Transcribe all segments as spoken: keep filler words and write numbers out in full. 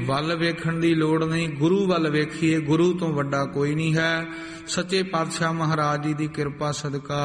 ਵੱਲ ਵੇਖਣ ਦੀ ਲੋੜ ਨਹੀਂ, ਗੁਰੂ ਵੱਲ ਵੇਖੀਏ। ਗੁਰੂ ਤੋਂ ਵੱਡਾ ਕੋਈ ਨਹੀਂ ਹੈ। ਸੱਚੇ ਪਾਤਸ਼ਾਹ ਮਹਾਰਾਜ ਜੀ ਦੀ ਕਿਰਪਾ ਸਦਕਾ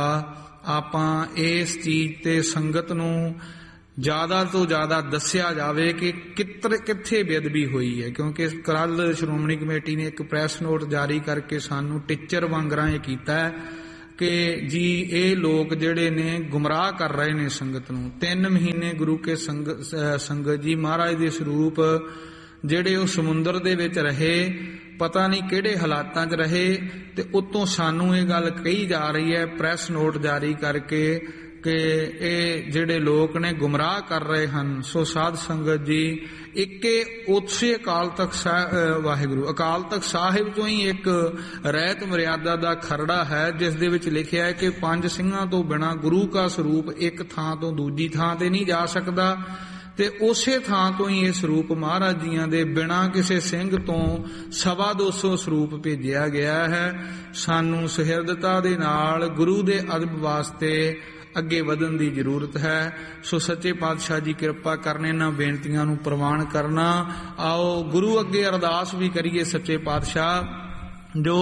ਆਪਾਂ ਇਸ ਚੀਜ਼ ਤੇ ਸੰਗਤ ਨੂੰ ਜ਼ਿਆਦਾ ਤੋਂ ਜ਼ਿਆਦਾ ਦੱਸਿਆ ਜਾਵੇ ਕਿ ਕਿੱਧਰ ਕਿੱਥੇ ਬੇਅਦਬੀ ਹੋਈ ਹੈ। ਕਿਉਂਕਿ ਕੱਲ੍ਹ ਸ਼੍ਰੋਮਣੀ ਕਮੇਟੀ ਨੇ ਇੱਕ ਪ੍ਰੈਸ ਨੋਟ ਜਾਰੀ ਕਰਕੇ ਸਾਨੂੰ ਟੀਚਰ ਵਾਂਗਰਾਂ ਇਹ ਕੀਤਾ ਹੈ ਕਿ ਜੀ ਇਹ ਲੋਕ ਜਿਹੜੇ ਨੇ ਗੁੰਮਰਾਹ ਕਰ ਰਹੇ ਨੇ ਸੰਗਤ ਨੂੰ। ਤਿੰਨ ਮਹੀਨੇ ਗੁਰੂ ਕੇ ਸੰਗ ਸੰਗਤ ਜੀ ਮਹਾਰਾਜ ਦੇ ਸਰੂਪ ਜਿਹੜੇ ਉਹ ਸਮੁੰਦਰ ਦੇ ਵਿੱਚ ਰਹੇ, ਪਤਾ ਨਹੀਂ ਕਿਹੜੇ ਹਾਲਾਤਾਂ 'ਚ ਰਹੇ, ਤੇ ਉੱਤੋਂ ਸਾਨੂੰ ਇਹ ਗੱਲ ਕਹੀ ਜਾ ਰਹੀ ਹੈ ਪ੍ਰੈਸ ਨੋਟ ਜਾਰੀ ਕਰਕੇ ਕਿ ਇਹ ਜਿਹੜੇ ਲੋਕ ਨੇ ਗੁੰਮਰਾਹ ਕਰ ਰਹੇ ਹਨ। ਸੋ ਸਾਧ ਸੰਗਤ ਜੀ, ਇੱਕੇ ਉਸੇ ਅਕਾਲ ਤਖਤ ਸਾਹਿਬ ਵਾਹਿਗੁਰੂ ਅਕਾਲ ਤਖਤ ਸਾਹਿਬ ਤੋਂ ਹੀ ਇੱਕ ਰਹਿਤ ਮਰਿਆਦਾ ਦਾ ਖਰੜਾ ਹੈ ਜਿਸ ਦੇ ਵਿੱਚ ਲਿਖਿਆ ਹੈ ਕਿ ਪੰਜ ਸਿੰਘਾਂ ਤੋਂ ਬਿਨਾਂ ਗੁਰੂ ਕਾ ਸਰੂਪ ਇੱਕ ਥਾਂ ਤੋਂ ਦੂਜੀ ਥਾਂ ਤੇ ਨਹੀਂ ਜਾ ਸਕਦਾ, ਤੇ ਉਸੇ ਥਾਂ ਤੋਂ ਹੀ ਇਹ ਸਰੂਪ ਮਹਾਰਾਜ ਜੀਆਂ ਦੇ ਬਿਨਾਂ ਕਿਸੇ ਸਿੰਘ ਤੋਂ ਸਵਾ ਦੋ ਸੌ ਸਰੂਪ ਭੇਜਿਆ ਗਿਆ ਹੈ। ਸਾਨੂੰ ਸੁਹਿਰਦਤਾ ਦੇ ਨਾਲ ਗੁਰੂ ਦੇ ਅਦਬ ਵਾਸਤੇ ਅੱਗੇ ਵਧਣ ਦੀ ਜ਼ਰੂਰਤ ਹੈ। ਸੋ ਸੱਚੇ ਪਾਤਸ਼ਾਹ ਜੀ ਕਿਰਪਾ ਕਰਨ, ਇਹਨਾਂ ਬੇਨਤੀਆਂ ਨੂੰ ਪ੍ਰਵਾਨ ਕਰਨਾ। ਆਓ ਗੁਰੂ ਅੱਗੇ ਅਰਦਾਸ ਵੀ ਕਰੀਏ, ਸੱਚੇ ਪਾਤਸ਼ਾਹ ਜੋ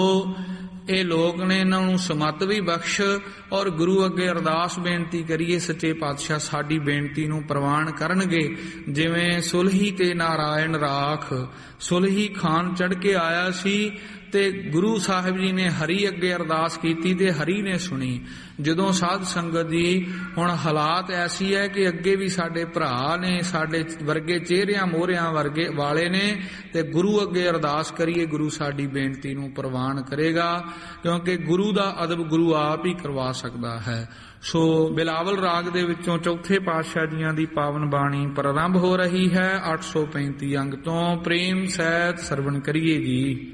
ਇਹ ਲੋਕ ਨੇ ਇਹਨਾਂ ਨੂੰ ਸਮੱਤ ਵੀ ਬਖਸ਼, ਔਰ ਗੁਰੂ ਅੱਗੇ ਅਰਦਾਸ ਬੇਨਤੀ ਕਰੀਏ ਸੱਚੇ ਪਾਤਸ਼ਾਹ ਸਾਡੀ ਬੇਨਤੀ ਨੂੰ ਪ੍ਰਵਾਨ ਕਰਨਗੇ। ਜਿਵੇਂ ਸੁਲਹੀ ਤੇ ਨਾਰਾਇਣ ਰਾਖ, ਸੁਲਹੀ ਖਾਨ ਚੜ੍ਹ ਕੇ ਆਇਆ ਸੀ ਤੇ ਗੁਰੂ ਸਾਹਿਬ ਜੀ ਨੇ ਹਰੀ ਅੱਗੇ ਅਰਦਾਸ ਕੀਤੀ ਤੇ ਹਰੀ ਨੇ ਸੁਣੀ। ਜਦੋਂ ਸਾਧ ਸੰਗਤ ਜੀ ਹੁਣ ਹਾਲਾਤ ਐਸੀ ਹੈ ਕਿ ਅੱਗੇ ਵੀ ਸਾਡੇ ਭਰਾ ਨੇ, ਸਾਡੇ ਵਰਗੇ ਚਿਹਰਿਆਂ ਮੋਹਰਿਆਂ ਵਰਗੇ ਵਾਲੇ ਨੇ, ਤੇ ਗੁਰੂ ਅੱਗੇ ਅਰਦਾਸ ਕਰੀਏ, ਗੁਰੂ ਸਾਡੀ ਬੇਨਤੀ ਨੂੰ ਪ੍ਰਵਾਨ ਕਰੇਗਾ, ਕਿਉਂਕਿ ਗੁਰੂ ਦਾ ਅਦਬ ਗੁਰੂ ਆਪ ਹੀ ਕਰਵਾ ਸਕਦਾ ਹੈ। ਸੋ ਬਿਲਾਵਲ ਰਾਗ ਦੇ ਵਿੱਚੋਂ ਚੌਥੇ ਪਾਤਸ਼ਾਹ ਜੀਆਂ ਦੀ ਪਾਵਨ ਬਾਣੀ ਪ੍ਰਾਰੰਭ ਹੋ ਰਹੀ ਹੈ। ਅੱਠ ਸੌ ਪੈਂਤੀ ਅੰਗ ਤੋਂ ਪ੍ਰੇਮ ਸਹਿਤ ਸਰਵਣ ਕਰੀਏ ਜੀ।